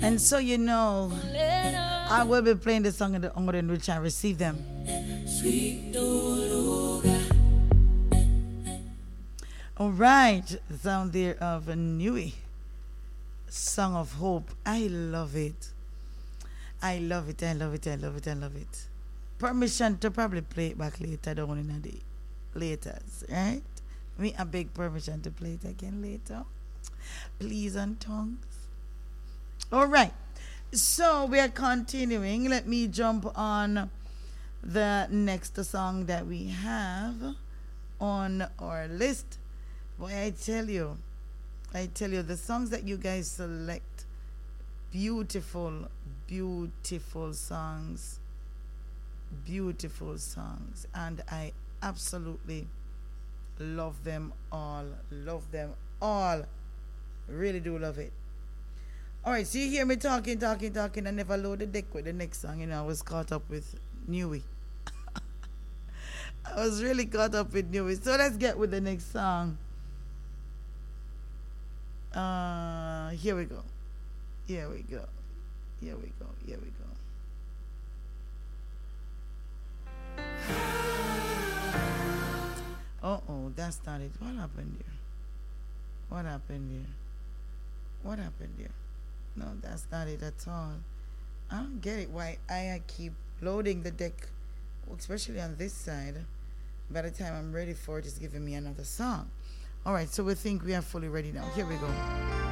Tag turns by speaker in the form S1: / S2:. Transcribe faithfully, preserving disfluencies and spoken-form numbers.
S1: And so you know, I will be playing this song in the order in which I receive them. All right, the sound there of a Newy, Song of Hope. I love it. I love it. I love it. I love it. I love it. Permission to probably play it back later down in the later, right? Me a big permission to play it again later. Please on tongues. All right. So we are continuing. Let me jump on the next song that we have on our list. Boy, I tell you, I tell you, the songs that you guys select, beautiful, beautiful songs, beautiful songs, and I absolutely love them all, love them all, really do love it. All right, so you hear me talking, talking, talking, and never load the deck with the next song. You know, I was caught up with Newy. I was really caught up with Newy. So let's get with the next song. Uh, here we go. Here we go. Here we go. Here we go. Uh-oh, that's not it. What happened here? What happened here? What happened here? No, that's not it at all. I don't get it why I keep loading the deck, especially on this side. By the time I'm ready for it, it's giving me another song. All right, so we think we are fully ready now. Here we go.